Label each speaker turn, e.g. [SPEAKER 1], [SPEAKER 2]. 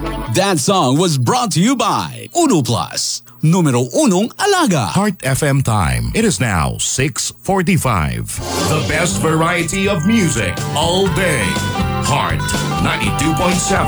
[SPEAKER 1] That song was brought to you by Uno Plus. Numero unong alaga.
[SPEAKER 2] Heart FM time. It is now 6:45. The best variety of music all day. Heart 92.7.